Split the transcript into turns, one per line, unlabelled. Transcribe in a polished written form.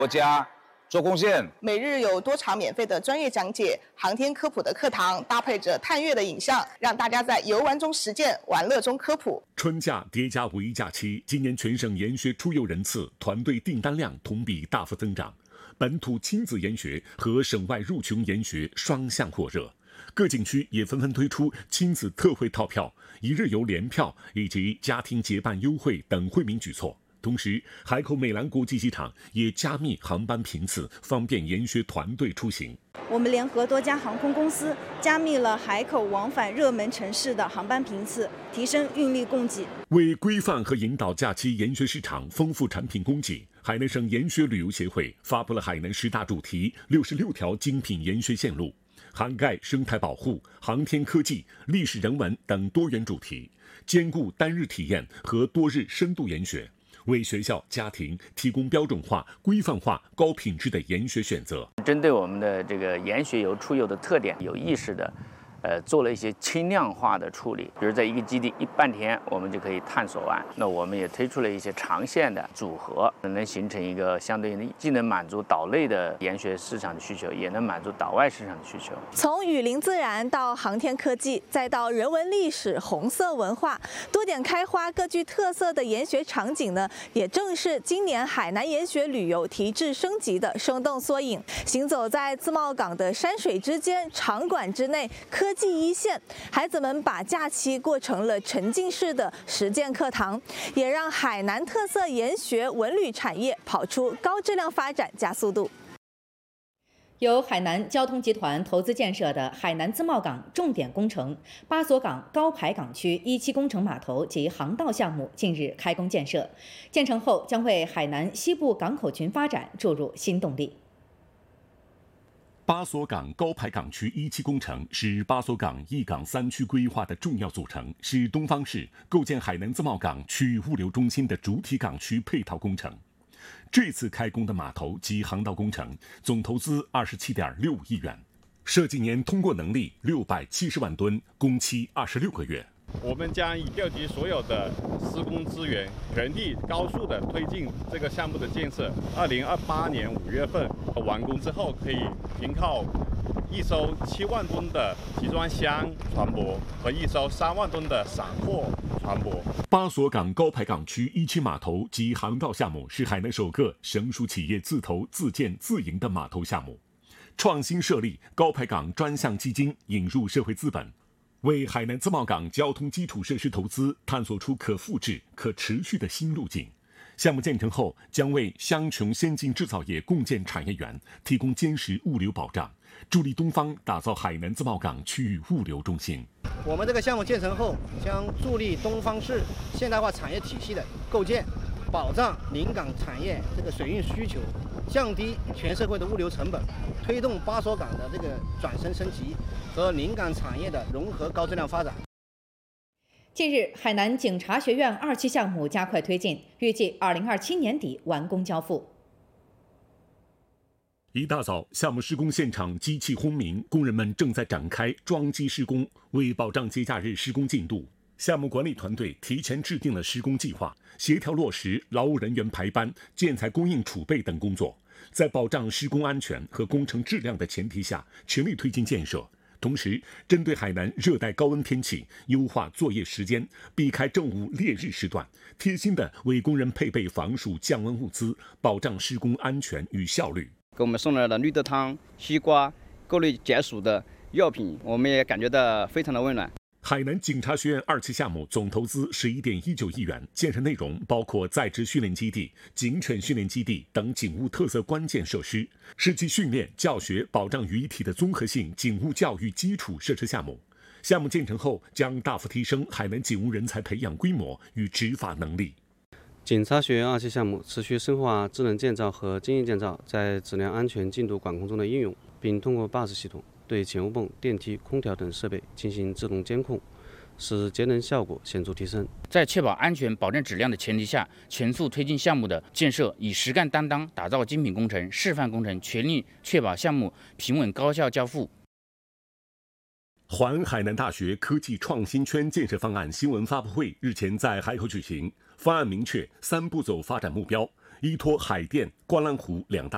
国家做贡献。
每日有多场免费的专业讲解、航天科普的课堂，搭配着探月的影像，让大家在游玩中实践，玩乐中科普。
春假叠加五一假期，今年全省研学出游人次、团队订单量同比大幅增长，本土亲子研学和省外入穷研学双向火热。各景区也纷纷推出亲子特惠套票、一日游联票以及家庭结伴优惠等惠民举措。同时，海口美兰国际机场也加密航班频次，方便研学团队出行。
我们联合多家航空公司，加密了海口往返热门城市的航班频次，提升运力供给。
为规范和引导假期研学市场丰富产品供给，海南省研学旅游协会发布了海南10大主题66条精品研学线路，涵盖生态保护、航天科技、历史人文等多元主题，兼顾单日体验和多日深度研学，为学校、家庭提供标准化、规范化、高品质的研学选择。
针对我们的这个研学游、出游的特点，有意识的，做了一些轻量化的处理。比如在一个基地半天，我们就可以探索完。那我们也推出了一些长线的组合，能形成一个相对应，既能满足岛内的研学市场的需求，也能满足岛外市场的需求。
从雨林自然到航天科技，再到人文历史、红色文化，多点开花、各具特色的研学场景呢，也正是今年海南研学旅游提质升级的生动缩影。行走在自贸港的山水之间、场馆之内，科技一线，孩子们把假期过成了沉浸式的实践课堂，也让海南特色研学文旅产业跑出高质量发展加速度。
由海南交通集团投资建设的海南自贸港重点工程巴索港高排港区1期工程码头及航道项目近日开工建设，建成后将为海南西部港口群发展注入新动力。
巴索港高排港区1期工程是巴索港一港3区规划的重要组成，是东方市构建海南自贸港区域物流中心的主体港区配套工程。这次开工的码头及航道工程总投资27.65亿元，设计年通过能力670万吨，工期26个月。
我们将以调集所有的施工资源，全力高速的推进这个项目的建设。2028年5月份完工之后，可以停靠一艘7万吨的集装箱船舶和一艘3万吨的散货船舶。
巴索港高排港区1期码头及航道项目是海南首个省属企业自投自建自营的码头项目，创新设立高排港专项基金，引入社会资本，为海南自贸港交通基础设施投资探索出可复制、可持续的新路径。项目建成后，将为乡穷先进制造业共建产业园提供坚实物流保障，助力东方打造海南自贸港区域物流中心。
我们这个项目建成后，将助力东方市现代化产业体系的构建，保障临港产业这个水运需求，降低全社会的物流成本，推动巴索港的这个转身升级和临港产业的融合高质量发展。
近日，海南警察学院2期项目加快推进，预计2027年底完工交付。
一大早，项目施工现场机器轰鸣，工人们正在展开装机施工。为保障节假日施工进度，项目管理团队提前制定了施工计划，协调落实劳务人员排班、建材供应储备等工作，在保障施工安全和工程质量的前提下，全力推进建设。同时，针对海南热带高温天气，优化作业时间，避开正午烈日时段，贴心地为工人配备防暑降温物资，保障施工安全与效率。
给我们送来了绿豆汤、西瓜、各类解暑的药品，我们也感觉到非常的温暖。
海南警察学院2期项目总投资11.19亿元，建设内容包括在职训练基地、警犬训练基地等警务特色关键设施，是其训练、教学、保障于一体的综合性警务教育基础设施项目。项目建成后，将大幅提升海南警务人才培养规模与执法能力。
警察学院2期项目持续深化智能建造和经验建造在质量安全进度管控中的应用，并通过BUS系统对检务泵、电梯、空调等设备进行自动监控，使节能效果显著提升。
在确保安全、保证质量的前提下，全速推进项目的建设，以实干担当打造精品工程、示范工程，全力确保项目平稳高效交付。
环海南大学科技创新圈建设方案新闻发布会日前在海口举行，方案明确3步走发展目标，依托海淀、观澜湖2大